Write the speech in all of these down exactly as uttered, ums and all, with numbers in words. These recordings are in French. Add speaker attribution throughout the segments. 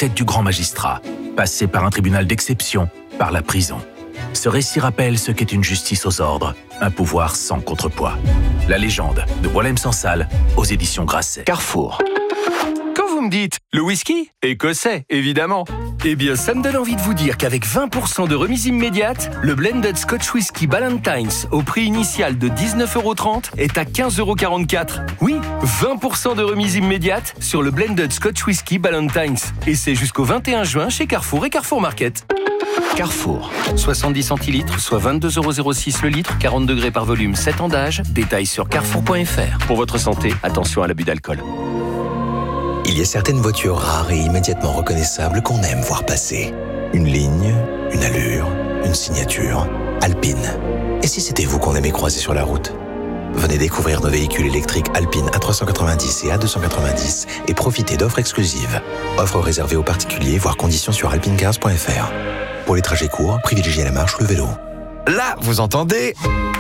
Speaker 1: tête du grand magistrat, passé par un tribunal d'exception, par la prison. Ce récit rappelle ce qu'est une justice aux ordres, un pouvoir sans contrepoids. La légende de Boualem Sansal aux éditions Grasset.
Speaker 2: Carrefour. Quand vous me dites le whisky écossais, évidemment. Eh bien, ça me donne envie de vous dire qu'avec vingt pour cent de remise immédiate, le Blended Scotch Whisky Ballantines, au prix initial de dix-neuf euros trente, est à quinze euros quarante-quatre. Oui, vingt pour cent de remise immédiate sur le Blended Scotch Whisky Ballantines. Et c'est jusqu'au vingt et un juin chez Carrefour et Carrefour Market. Carrefour, soixante-dix centilitres, soit vingt-deux euros zéro six le litre, quarante degrés par volume, sept ans d'âge. Détails sur carrefour point f r. Pour votre santé, attention à l'abus d'alcool.
Speaker 3: Il y a certaines voitures rares et immédiatement reconnaissables qu'on aime voir passer. Une ligne, une allure, une signature. Alpine. Et si c'était vous qu'on aimait croiser sur la route ? Venez découvrir nos véhicules électriques Alpine A trois cent quatre-vingt-dix et A deux cent quatre-vingt-dix et profitez d'offres exclusives. Offres réservées aux particuliers, voire conditions sur alpinecars point f r. Pour les trajets courts, privilégiez la marche ou le vélo.
Speaker 4: Là, vous entendez ?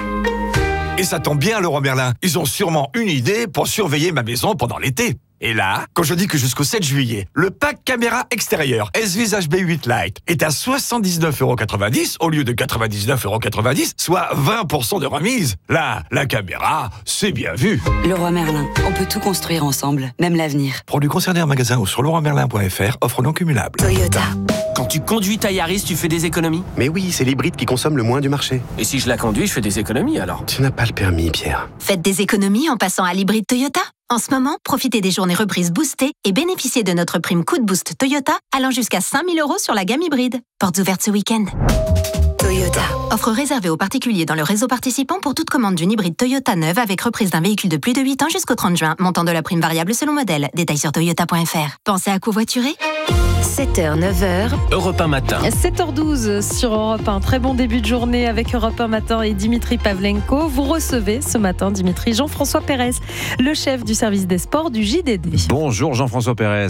Speaker 4: Et ça tombe bien, Leroy Merlin. Ils ont sûrement une idée pour surveiller ma maison pendant l'été. Et là, quand je dis que jusqu'au sept juillet, le pack caméra extérieure S-Vis H B huit Lite est à soixante-dix-neuf euros quatre-vingt-dix au lieu de quatre-vingt-dix-neuf euros quatre-vingt-dix, soit vingt pour cent de remise. Là, la caméra, c'est bien vu.
Speaker 5: Leroy Merlin, on peut tout construire ensemble, même l'avenir.
Speaker 4: Produits concernés en magasin ou sur leroy merlin point f r, offre non cumulable.
Speaker 5: Toyota.
Speaker 6: Quand tu conduis ta Yaris, tu fais des économies ?
Speaker 7: Mais oui, c'est l'hybride qui consomme le moins du marché.
Speaker 6: Et si je la conduis, je fais des économies alors ?
Speaker 7: Tu n'as pas le permis, Pierre.
Speaker 8: Faites des économies en passant à l'hybride Toyota. En ce moment, profitez des journées reprises boostées et bénéficiez de notre prime coup de boost Toyota allant jusqu'à cinq mille euros sur la gamme hybride. Portes ouvertes ce week-end. Toyota. Offre réservée aux particuliers dans le réseau participant pour toute commande d'une hybride Toyota neuve avec reprise d'un véhicule de plus de huit ans jusqu'au trente juin. Montant de la prime variable selon modèle. Détails sur toyota point f r. Pensez à covoiturer ? sept heures, neuf heures.
Speaker 6: Europe un matin.
Speaker 9: sept heures douze sur Europe un. Très bon début de journée avec Europe un matin et Dimitri Pavlenko. Vous recevez ce matin, Dimitri, Jean-François Pérez, le chef du service des sports du J D D.
Speaker 10: Bonjour Jean-François Pérez.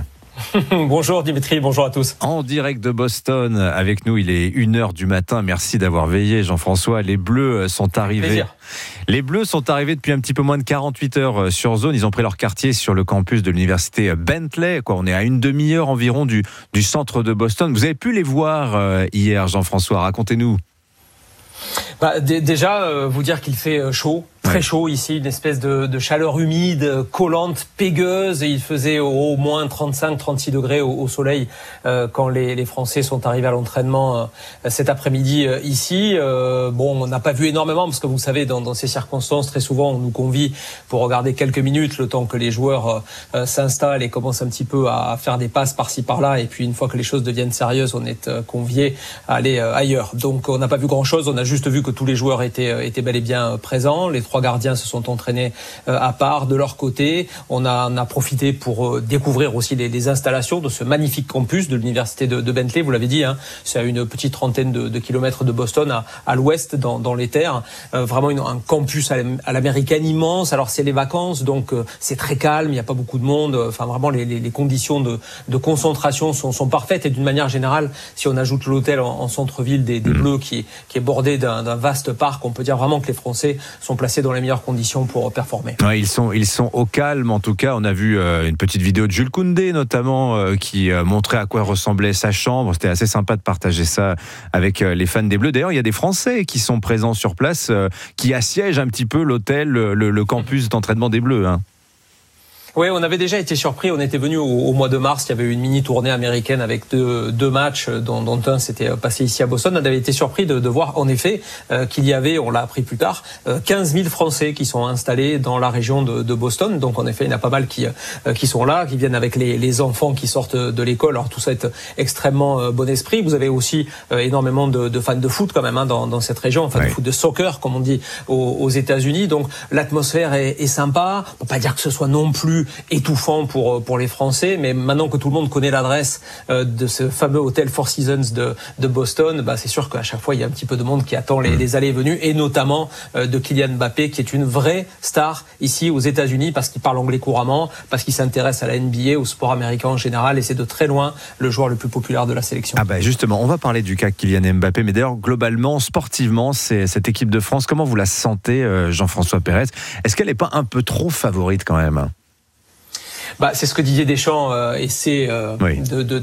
Speaker 11: Bonjour Dimitri, bonjour à tous.
Speaker 10: En direct de Boston, avec nous, il est une heure du matin. Merci d'avoir veillé, Jean-François. Les Bleus sont arrivés. Les Bleus sont arrivés depuis un petit peu moins de quarante-huit heures sur zone. Ils ont pris leur quartier sur le campus de l'université Bentley. Quoi, on est à une demi-heure environ du, du centre de Boston. Vous avez pu les voir hier, Jean-François. Racontez-nous.
Speaker 11: Bah, d- déjà, euh, vous dire qu'il fait chaud. Très chaud ici, une espèce de, de chaleur humide, collante, pégueuse, et il faisait au, au moins trente-cinq trente-six degrés au, au soleil euh, quand les, les Français sont arrivés à l'entraînement euh, cet après-midi euh, ici. Euh, bon, on n'a pas vu énormément parce que vous savez, dans, dans ces circonstances, très souvent, on nous convie pour regarder quelques minutes le temps que les joueurs euh, s'installent et commencent un petit peu à faire des passes par-ci par-là. Et puis une fois que les choses deviennent sérieuses, on est euh, conviés à aller euh, ailleurs. Donc on n'a pas vu grand-chose. On a juste vu que tous les joueurs étaient, étaient bel et bien présents. Les trois gardiens se sont entraînés euh, à part de leur côté. On a, on a profité pour euh, découvrir aussi les, les installations de ce magnifique campus de l'université de, de Bentley. Vous l'avez dit, hein, c'est à une petite trentaine de, de kilomètres de Boston, à, à l'ouest, dans, dans les terres. Euh, vraiment une, un campus à l'américaine immense. Alors c'est les vacances, donc euh, c'est très calme. Il n'y a pas beaucoup de monde. Enfin vraiment les, les, les conditions de, de concentration sont, sont parfaites. Et d'une manière générale, si on ajoute l'hôtel en, en centre-ville des, des Bleus qui, qui est bordé d'un, d'un vaste parc, on peut dire vraiment que les Français sont placés dans les meilleures conditions pour performer.
Speaker 10: Ouais, ils sont, ils sont au calme. En tout cas, on a vu euh, une petite vidéo de Jules Koundé notamment euh, qui euh, montrait à quoi ressemblait sa chambre. C'était assez sympa de partager ça avec euh, les fans des Bleus. D'ailleurs, il y a des Français qui sont présents sur place, euh, qui assiègent un petit peu l'hôtel, le, le campus d'entraînement des Bleus. Hein.
Speaker 11: Oui, on avait déjà été surpris. On était venu au, au mois de mars. Il y avait eu une mini tournée américaine avec deux, deux matchs, dont, dont un s'était passé ici à Boston. On avait été surpris de, de voir, en effet, euh, qu'il y avait, on l'a appris plus tard, euh, quinze mille Français qui sont installés dans la région de, de Boston. Donc, en effet, il y en a pas mal qui, euh, qui sont là, qui viennent avec les, les enfants qui sortent de l'école. Alors, tout ça est extrêmement euh, bon esprit. Vous avez aussi euh, énormément de, de fans de foot, quand même, hein, dans, dans cette région. Enfin, ouais. de foot, de soccer, comme on dit aux, aux États-Unis. Donc, l'atmosphère est, est sympa. On peut pas dire que ce soit non plus étouffant pour pour les Français, mais maintenant que tout le monde connaît l'adresse euh, de ce fameux hôtel Four Seasons de de Boston, bah c'est sûr qu'à chaque fois il y a un petit peu de monde qui attend les, les allées et venues, et notamment euh, de Kylian Mbappé, qui est une vraie star ici aux États-Unis parce qu'il parle anglais couramment, parce qu'il s'intéresse à la N B A, au sport américain en général, et c'est de très loin le joueur le plus populaire de la sélection.
Speaker 10: Ah bah justement, on va parler du cas Kylian Mbappé, mais d'ailleurs globalement, sportivement, c'est cette équipe de France, comment vous la sentez, euh, Jean-François Pérez ? Est-ce qu'elle n'est pas un peu trop favorite quand même ?
Speaker 11: Bah, c'est ce que Didier Deschamps euh, essaie euh, oui. de, de